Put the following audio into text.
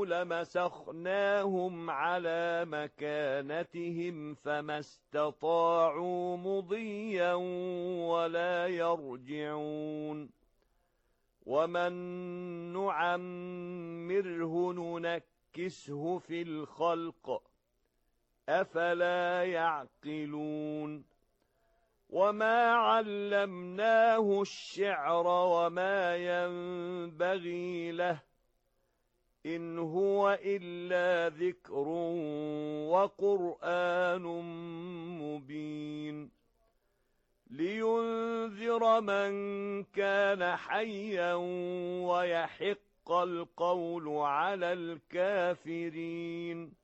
لمسخناهم على مكانتهم فما استطاعوا مضيا ولا يرجعون ومن نعمره ننكسه في الخلق أفلا يعقلون وما علمناه الشعر وما ينبغي له إن هو إلا ذكر وقرآن مبين لينذر من كان حيا ويحق القول على الكافرين